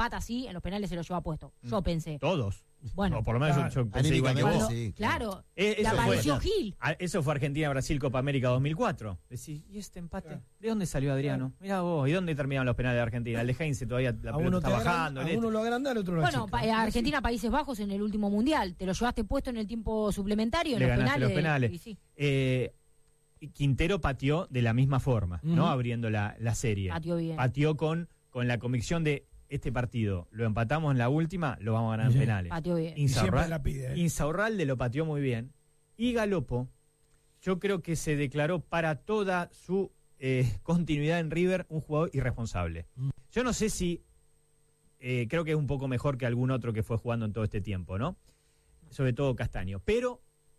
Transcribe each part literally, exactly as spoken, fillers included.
empata así, en los penales se lo lleva puesto. Yo pensé. Todos. Bueno. O por lo menos claro, yo, yo pensé igual que vos. Cuando, sí, claro, claro. Eh, y eso apareció fue, Gil. Ah, Eso fue Argentina-Brasil Copa América dos mil cuatro. Decís, ¿y este empate? Claro. ¿De dónde salió Adriano? Mirá vos, ¿y dónde terminaron los penales de Argentina? El de Heinze todavía la A pelota uno, está te agranda, bajando. a el este. uno lo agranda, al otro lo Bueno, achica. pa- Argentina, Países Bajos en el último mundial. Te lo llevaste puesto en el tiempo suplementario, en Le los ganaste penales. los penales. Y sí, Eh, y Quintero pateó de la misma forma, Ujú. ¿no? Abriendo la, la serie. pateó bien. Pateó con, con la convicción de este partido. Lo empatamos en la última, lo vamos a ganar en Sí. penales. Pateó bien. Y siempre Insaurra- la pide, ¿eh? Insaurralde lo pateó muy bien. Y Galopo, yo creo que se declaró para toda su eh, continuidad en River un jugador irresponsable. Mm. Yo no sé si, eh, creo que es un poco mejor que algún otro que fue jugando en todo este tiempo, ¿no? Sobre todo Castaño. Pero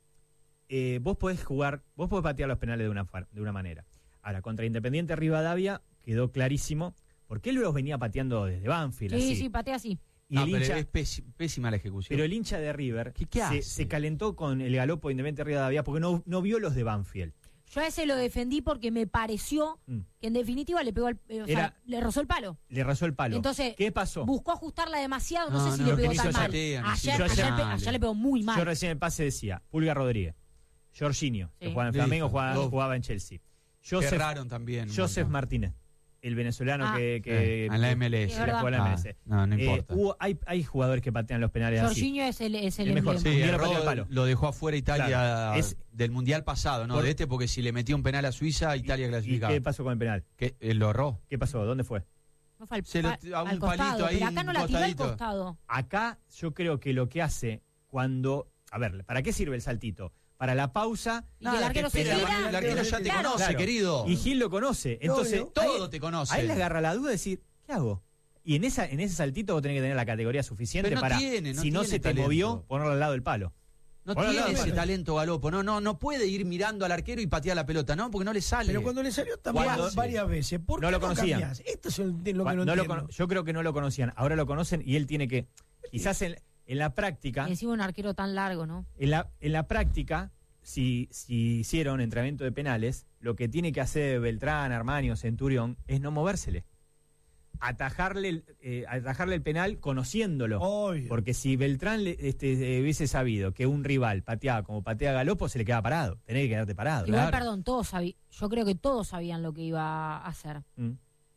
eh, vos podés jugar, vos podés patear los penales de una, fa- de una manera. Ahora, contra Independiente Rivadavia quedó clarísimo, porque él los venía pateando desde Banfield, Sí, así. sí, patea así. Y No, el pero hincha- es pési- pésima la ejecución. pero el hincha de River ¿Qué- qué se, hace? se calentó con el Galopo de Independiente Rivadavia porque no, no vio los de Banfield. Yo a ese lo defendí porque me pareció Mm. que en definitiva le pegó al, eh, o sea, Era- le rozó el palo. Le rasó el palo. Entonces, ¿Qué pasó? Buscó ajustarla demasiado, no, No, sé si no, le lo pegó que tan hizo mal. Chatean, Ayer, sí, ayer, ayer- pe- ayer le pegó muy mal. Yo recién en el pase decía, Pulga Rodríguez, Jorginho, que Sí. jugaba en Listo, Flamengo, jugaba, dos. jugaba en Chelsea. Joseph, Erraron también. un Joseph montón. Martínez, el venezolano Ah. que, que, Sí, en la M L S. Es que verdad. juega en la Ah, M L S. no, no Eh, importa. hubo- hay, hay jugadores que patean los penales así. Jorginho es el, es el, El mejor, emblema. Sí, Mundial erró, pateó el palo. lo dejó afuera Italia Claro, es- del Mundial pasado, ¿no? Por- de este, porque si le metió un penal a Suiza, Italia ¿Y clasificaba. qué pasó con el penal? Que él lo erró. ¿Qué pasó? ¿Dónde fue? No fue al, Se lo- pa- a un al costado, palito ahí, pero acá no un la tiró al costadito. costado. Acá yo creo que lo que hace cuando... A ver, ¿para qué sirve el saltito? Para la pausa... Y que el arquero se espera, gira. el arquero ya te Claro. conoce, Claro. querido. Y Gil lo conoce. Entonces, Obvio. Todo ahí- te conoce. Ahí le agarra la duda de decir, ¿qué hago? Y en esa en ese saltito vos tenés que tener la categoría suficiente Pero no para, tiene, no si no tiene se te talento. movió, ponerlo al lado del palo. No Bueno, tiene no, ese bueno. talento Galopo. No, no, no puede ir mirando al arquero y patear la pelota, ¿no? Porque no le sale. Pero cuando le salió también Cuando- varias veces, ¿por No qué lo no conocían. cambiás? Esto es el- lo que no, No lo entiendo. cono- yo creo que no lo conocían. Ahora lo conocen y él tiene que, quizás en, en la práctica, Y encima un arquero tan largo, ¿no? en la, en la práctica, si, si hicieron entrenamiento de penales, lo que tiene que hacer Beltrán, Armani o Centurión es no movérsele. Atajarle, el- eh, atajarle el penal conociéndolo. Obvio. Porque si Beltrán le- este, eh, hubiese sabido que un rival pateaba como patea Galopo, se le queda parado. Tenés que quedarte parado. Igual, Claro. perdón, todos sabían, yo creo que todos sabían lo que iba a hacer. Mm.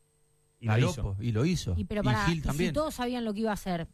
Y lo Galopo, hizo. y lo hizo. Y pero Y para, Gil y también. si todos sabían lo que iba a hacer,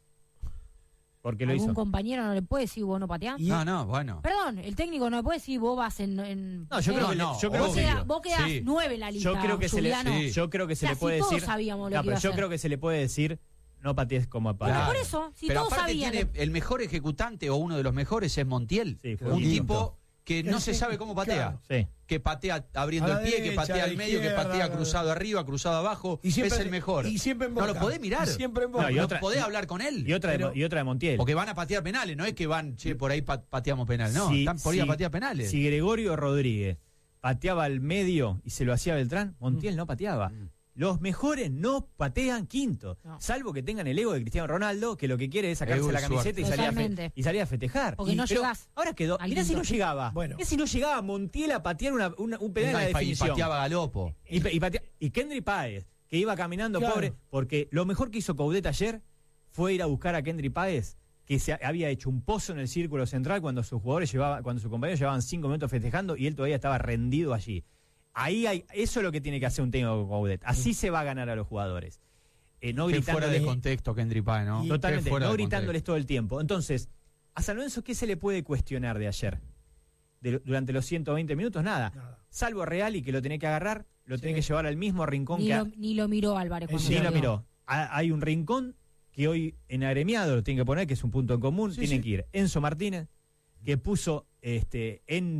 Porque lo algún hizo. compañero no le puede decir vos no pateás. Y- No, no, bueno. Perdón, el técnico no le puede decir vos vas en... en- No, yo eh, creo que, no, yo creo vos, que- quedás, vos quedás Sí. nueve en la lista, yo creo que se le, Juliano. sí. yo creo que se O sea, le puede si todos decir. sabíamos lo No, que pero iba a yo hacer. creo que se le puede decir no patees como Bueno, patea. por eso, si Pero todos aparte sabían... tiene el mejor ejecutante o uno de los mejores es Montiel. Sí, fue un un tipo que no se Sí, sabe cómo patea. claro. Sí. Que patea abriendo A el la pie, que derecha, patea a al la medio, que izquierda, patea la- cruzado arriba, cruzado abajo. Y siempre- es el mejor. y siempre en no lo Boca. podés mirar. Y siempre en No, Boca. y No otra- podés hablar con él. Y otra, de, Pero- Mo- y otra de Montiel. Porque van a patear penales, no es que van, che, por ahí pa- pateamos penales. No, Si- están por ahí a si- patear penales. Si Gregorio Rodríguez pateaba al medio y se lo hacía Beltrán, Montiel no pateaba. Mm. Los mejores no patean quinto, No. salvo que tengan el ego de Cristiano Ronaldo, que lo que quiere es sacarse Ego y la camiseta y suerte. salir, a fe- Totalmente. y salir a festejar. Porque Y- no pero llegás ahora quedó. al Mirá si quinto. no llegaba. Bueno. Mirá si no llegaba Montiel a patear una, una- un penal en la y definición. pateaba Galopo. Y, pe- y, patea- y Kendry Páez, que iba caminando Claro. pobre, porque lo mejor que hizo Coudet ayer fue ir a buscar a Kendry Páez, que se había hecho un pozo en el círculo central cuando sus jugadores llevaban, cuando sus compañeros llevaban cinco minutos festejando y él todavía estaba rendido allí. Ahí hay, eso es lo que tiene que hacer un técnico con Coudet. Así se va a ganar a los jugadores. Eh, no Qué fuera gritándole, de contexto Kendry Páez, ¿no? totalmente, Qué fuera no de gritándoles contexto. todo el tiempo. Entonces, a San Lorenzo, ¿qué se le puede cuestionar de ayer? De- durante los ciento veinte minutos, nada. Nada. Salvo a Real y que lo tenés que agarrar, lo tenés Sí. que llevar al mismo rincón Ni que... lo, a- ni lo miró Álvarez cuando Sí, Sí, lo vio. miró. Ha- Hay un rincón que hoy en agremiado lo tienen que poner, que es un punto en común. Sí, Tienen sí. que ir Enzo Martínez, que puso este,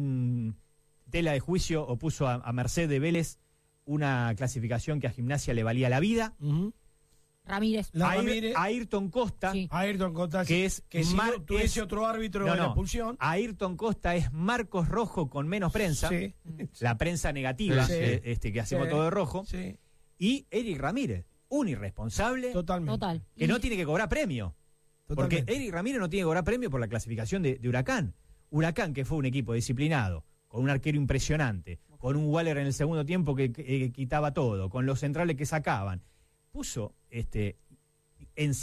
en tela de juicio o puso a, a merced de Vélez una clasificación que a Gimnasia le valía la vida. Ujú. Ramírez. La A, Ir- Ramírez. a Ayrton Costa, Sí. Ayrton Costa, que es que si Mar- no tuviese es- otro árbitro no, de la no, expulsión. a Ayrton Costa es Marcos Rojo con menos prensa, Sí. la prensa negativa, Sí. eh, este, que hacemos Sí. todo de rojo, Sí, y Eric Ramírez, un irresponsable totalmente. Total. que Y- no tiene que cobrar premio. Porque Totalmente. Eric Ramírez no tiene que cobrar premio por la clasificación de, de Huracán. Huracán, que fue un equipo disciplinado, con un arquero impresionante, con un Waller en el segundo tiempo que, que, eh, quitaba todo, con los centrales que sacaban, puso este en